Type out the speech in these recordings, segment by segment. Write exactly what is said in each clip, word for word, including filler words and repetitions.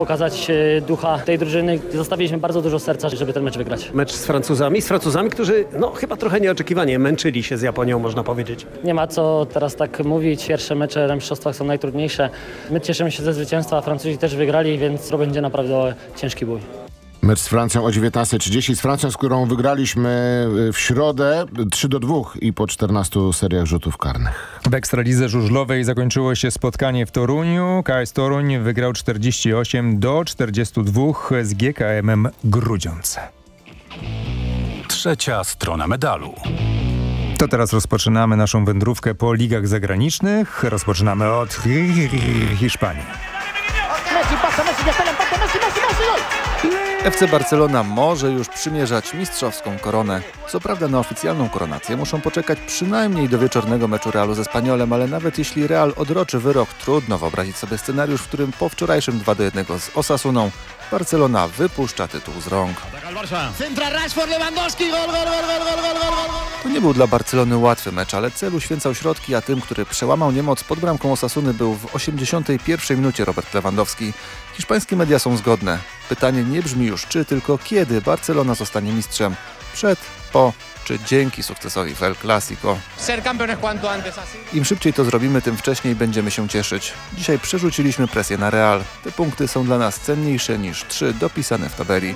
Pokazać e, ducha tej drużyny. Zostawiliśmy bardzo dużo serca, żeby ten mecz wygrać. Mecz z Francuzami, z Francuzami, którzy no chyba trochę nieoczekiwanie męczyli się z Japonią, można powiedzieć. Nie ma co teraz tak mówić. Pierwsze mecze na mistrzostwach są najtrudniejsze. My cieszymy się ze zwycięstwa, a Francuzi też wygrali, więc to będzie naprawdę ciężki bój. Mecz z Francją o dziewiętnasta trzydzieści, z Francją, z którą wygraliśmy w środę trzy do dwóch i po czternastu seriach rzutów karnych. W Ekstralidze żużlowej zakończyło się spotkanie w Toruniu. K S Toruń wygrał czterdzieści osiem do czterdziestu dwóch z G K M-em Grudziądz. Trzecia strona medalu. To teraz rozpoczynamy naszą wędrówkę po ligach zagranicznych. Rozpoczynamy od Hiszpanii. F C Barcelona może już przymierzać mistrzowską koronę. Co prawda na oficjalną koronację muszą poczekać przynajmniej do wieczornego meczu Realu ze Espanyolem, ale nawet jeśli Real odroczy wyrok, trudno wyobrazić sobie scenariusz, w którym po wczorajszym dwa do jednego z Osasuną Barcelona wypuszcza tytuł z rąk. To nie był dla Barcelony łatwy mecz, ale cel uświęcał środki, a tym, który przełamał niemoc pod bramką Osasuny, był w osiemdziesiątej pierwszej minucie Robert Lewandowski. Hiszpańskie media są zgodne. Pytanie nie brzmi już czy, tylko kiedy Barcelona zostanie mistrzem. Przed, po czy dzięki sukcesowi w El Clásico. Im szybciej to zrobimy, tym wcześniej będziemy się cieszyć. Dzisiaj przerzuciliśmy presję na Real. Te punkty są dla nas cenniejsze niż trzy dopisane w tabeli.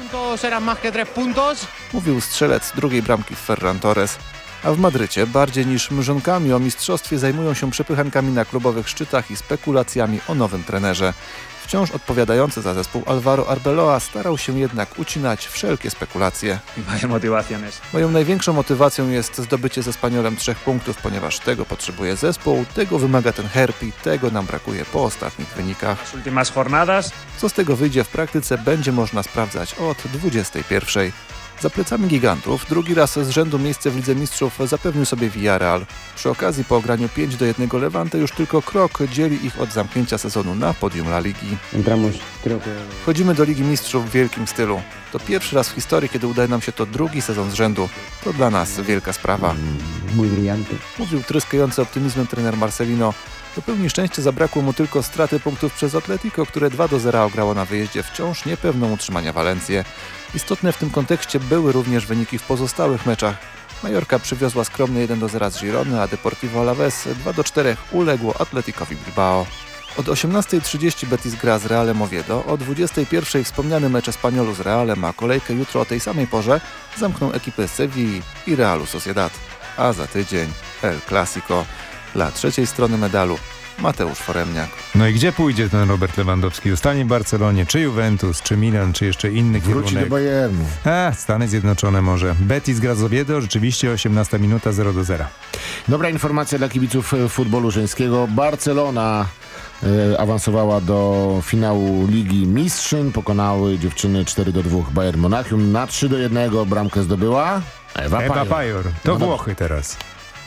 Mówił strzelec drugiej bramki Ferran Torres. A w Madrycie bardziej niż mrzonkami o mistrzostwie zajmują się przepychankami na klubowych szczytach i spekulacjami o nowym trenerze. Wciąż odpowiadający za zespół Alvaro Arbeloa starał się jednak ucinać wszelkie spekulacje. Moją największą motywacją jest zdobycie z Espanyolem trzech punktów, ponieważ tego potrzebuje zespół, tego wymaga ten herb i tego nam brakuje po ostatnich wynikach. Co z tego wyjdzie w praktyce, będzie można sprawdzać od dwudziestej pierwszej. Za plecami gigantów drugi raz z rzędu miejsce w Lidze Mistrzów zapewnił sobie Villarreal. Przy okazji po ograniu pięć do jednego Levante już tylko krok dzieli ich od zamknięcia sezonu na podium La Ligi. Wchodzimy do Ligi Mistrzów w wielkim stylu. To pierwszy raz w historii, kiedy udaje nam się to drugi sezon z rzędu. To dla nas wielka sprawa. Mówił tryskający optymizmem trener Marcelino. Do pełni szczęścia zabrakło mu tylko straty punktów przez Atletico, które dwa do zera ograło na wyjeździe wciąż niepewną utrzymania Walencję. Istotne w tym kontekście były również wyniki w pozostałych meczach. Mallorca przywiozła skromny jeden do zera z Girony, a Deportivo Alavés dwa do czterech uległo Atleticowi Bilbao. Od osiemnastej trzydzieści Betis gra z Realem Oviedo, o dwudziestej pierwszej wspomniany mecz Espanyolu z Realem, a kolejkę jutro o tej samej porze zamkną ekipy Sewilli i Realu Sociedad. A za tydzień El Clásico. Dla trzeciej strony medalu Mateusz Foremniak. No i gdzie pójdzie ten Robert Lewandowski? Zostanie w Barcelonie, czy Juventus, czy Milan, czy jeszcze inny Wróci kierunek? do Bayernu. A, Stany Zjednoczone może. Betis gra z Oviedo, rzeczywiście osiemnasta minuta, zero do zera. Dobra informacja dla kibiców futbolu żeńskiego. Barcelona e, awansowała do finału Ligi Mistrzyń. Pokonały dziewczyny cztery do dwóch Bayern Monachium. Na trzy do jednego bramkę zdobyła Ewa, Ewa Pajor. Pajor. To No Włochy teraz.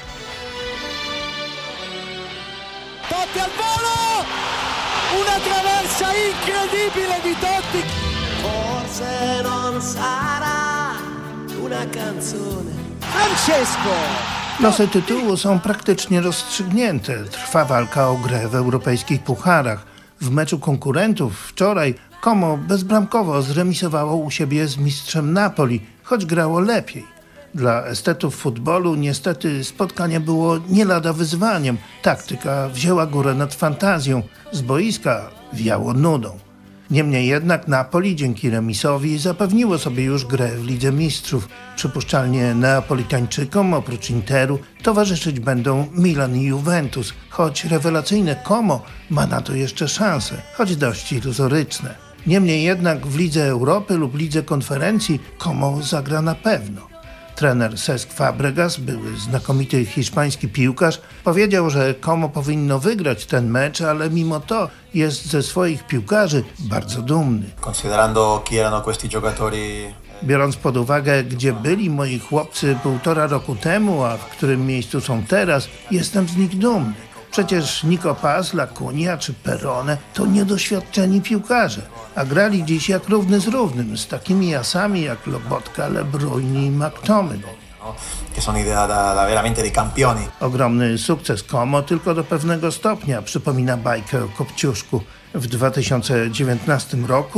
Totti al volo, una traversa incredibile di Totti. Forse non sarà una canzone. Francesco. Losy tytułu są praktycznie rozstrzygnięte. Trwa walka o grę w europejskich pucharach. W meczu konkurentów wczoraj Como bezbramkowo zremisowało u siebie z mistrzem Napoli, choć grało lepiej. Dla estetów futbolu niestety spotkanie było nie lada wyzwaniem. Taktyka wzięła górę nad fantazją. Z boiska wiało nudą. Niemniej jednak Napoli dzięki remisowi zapewniło sobie już grę w Lidze Mistrzów. Przypuszczalnie Neapolitańczykom oprócz Interu towarzyszyć będą Milan i Juventus, choć rewelacyjne Como ma na to jeszcze szanse, choć dość iluzoryczne. Niemniej jednak w Lidze Europy lub Lidze Konferencji Como zagra na pewno. Trener Cesc Fabregas, były znakomity hiszpański piłkarz, powiedział, że Como powinno wygrać ten mecz, ale mimo to jest ze swoich piłkarzy bardzo dumny. Considerando chi erano questi giocatori. Biorąc pod uwagę, gdzie byli moi chłopcy półtora roku temu, a w którym miejscu są teraz, jestem z nich dumny. Przecież Nico Paz, Lacunia czy Perone to niedoświadczeni piłkarze, a grali dziś jak równy z równym, z takimi asami jak Lobotka, Le Bruyne i McTominay. Che sono idea da, da veramente dei campioni. Ogromny sukces Como tylko do pewnego stopnia przypomina bajkę o Kopciuszku. w dwa tysiące dziewiętnastym roku.